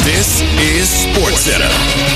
This is SportsCenter.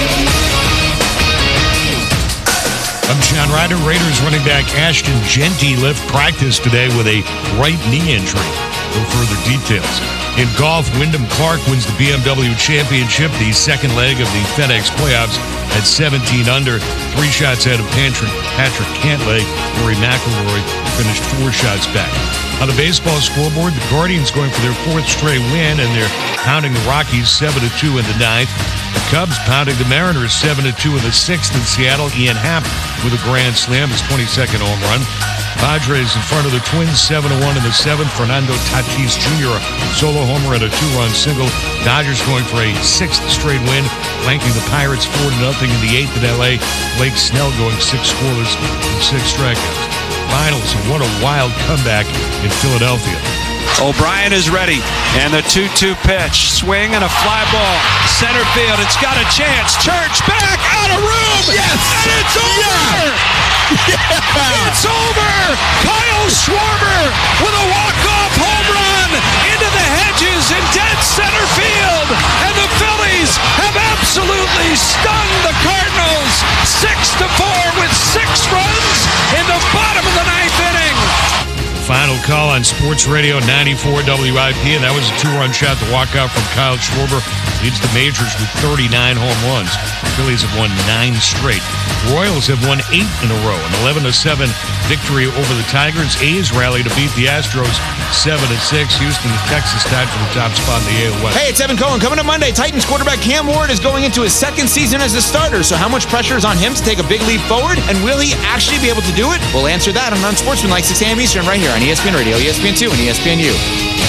I'm John Ryder. Raiders running back Ashton Jeanty left practice today with a right knee injury. No further details. In golf, Wyndham Clark wins the BMW Championship, the second leg of the FedEx playoffs at 17 under. 3 shots ahead of Patrick Cantlay. Rory McIlroy finished 4 shots back. On the baseball scoreboard, the Guardians going for their 4th straight win, and they're pounding the Rockies 7-2 in the 9th. The Cubs pounding the Mariners 7-2 in the 6th in Seattle. Ian Happ with a grand slam, his 22nd home run. Padres in front of the Twins 7-1 in the 7th. Fernando Tatis Jr. solo homer and a 2-run single. Dodgers going for a 6th straight win, flanking the Pirates 4-0 in the 8th in L.A. Blake Snell going 6 scoreless and 6 strikeouts. Finals, and what a wild comeback in Philadelphia. O'Brien is ready, and the 2-2 pitch. Swing and a fly ball. Center field, it's got a chance. Church back, out of room! Yes! And it's over! Yeah! It's over! Kyle Schwarber with a walk-off home run into the hedges in dead center field! And the Phillies have absolutely stunned the Cardinals 6-4 with 6 runs in the bottom of the 9th inning. Final call on Sports Radio 94 WIP, and that was a 2-run shot to walk out from Kyle Schwarber. Leads the majors with 39 home runs. Phillies have won 9 straight. Royals have won 8 in a row, an 11-7 victory over the Tigers. A's rally to beat the Astros 7-6. Houston and Texas tied for the top spot in the AL West. Hey, it's Evan Cohen. Coming up Monday, Titans quarterback Cam Ward is going into his 2nd season as a starter. So how much pressure is on him to take a big leap forward? And will he actually be able to do it? We'll answer that on Unsportsmanlike 6 a.m. Eastern right here on ESPN Radio, ESPN2, and ESPNU.